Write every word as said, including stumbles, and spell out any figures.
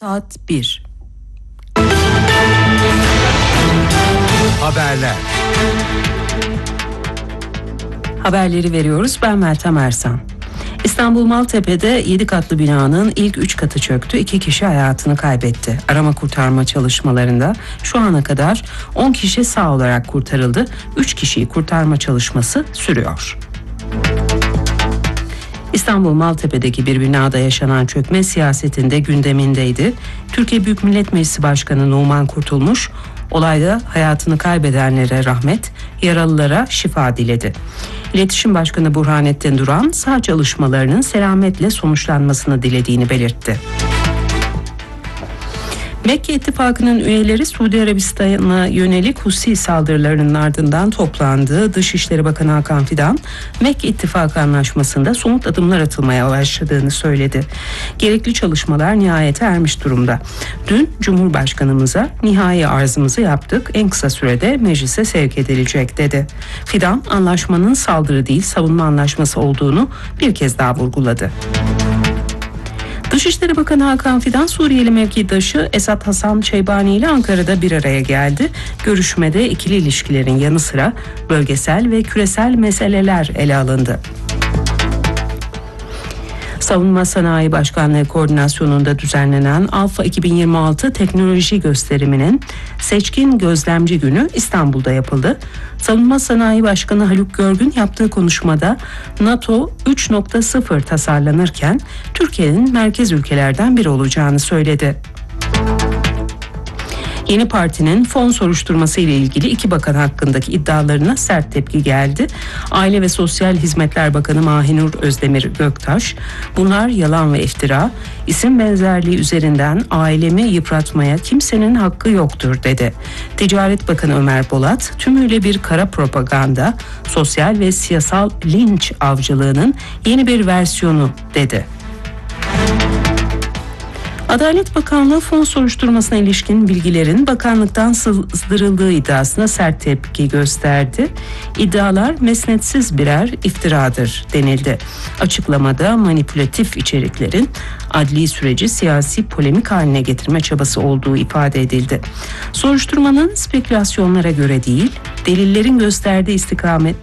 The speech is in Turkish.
Saat bir. Haberler. Haberleri veriyoruz. Ben Meltem Ersan. İstanbul Maltepe'de yedi katlı binanın ilk üç katı çöktü. iki kişi hayatını kaybetti. Arama kurtarma çalışmalarında şu ana kadar on kişi sağ olarak kurtarıldı. üç kişiyi kurtarma çalışması sürüyor. İstanbul Maltepe'deki bir binada yaşanan çökme siyasetinde gündemindeydi. Türkiye Büyük Millet Meclisi Başkanı Numan Kurtulmuş, olayda hayatını kaybedenlere rahmet, yaralılara şifa diledi. İletişim Başkanı Burhanettin Duran, saha çalışmalarının selametle sonuçlanmasını dilediğini belirtti. Mekke İttifakı'nın üyeleri Suudi Arabistan'a yönelik Husi saldırılarının ardından toplandığı Dışişleri Bakanı Hakan Fidan, Mekke İttifakı anlaşmasında somut adımlar atılmaya başladığını söyledi. Gerekli çalışmalar nihayete ermiş durumda. Dün Cumhurbaşkanımıza nihai arzımızı yaptık, en kısa sürede meclise sevk edilecek dedi. Fidan, anlaşmanın saldırı değil savunma anlaşması olduğunu bir kez daha vurguladı. Dışişleri Bakanı Hakan Fidan, Suriyeli mevkidaşı Esad Hasan Şeybani ile Ankara'da bir araya geldi. Görüşmede ikili ilişkilerin yanı sıra bölgesel ve küresel meseleler ele alındı. Savunma Sanayi Başkanlığı koordinasyonunda düzenlenen Alfa iki bin yirmi altı teknoloji gösteriminin seçkin gözlemci günü İstanbul'da yapıldı. Savunma Sanayi Başkanı Haluk Görgün yaptığı konuşmada NATO üç nokta sıfır tasarlanırken Türkiye'nin merkez ülkelerden biri olacağını söyledi. Yeni partinin fon soruşturması ile ilgili iki bakan hakkındaki iddialarına sert tepki geldi. Aile ve Sosyal Hizmetler Bakanı Mahinur Özdemir Göktaş, bunlar yalan ve iftira, isim benzerliği üzerinden ailemi yıpratmaya kimsenin hakkı yoktur dedi. Ticaret Bakanı Ömer Bolat, tümüyle bir kara propaganda, sosyal ve siyasal linç avcılığının yeni bir versiyonu dedi. Adalet Bakanlığı fon soruşturmasına ilişkin bilgilerin bakanlıktan sızdırıldığı iddiasına sert tepki gösterdi. İddialar mesnetsiz birer iftiradır denildi. Açıklamada manipülatif içeriklerin adli süreci siyasi polemik haline getirme çabası olduğu ifade edildi. Soruşturmanın spekülasyonlara göre değil, delillerin gösterdiği istikamet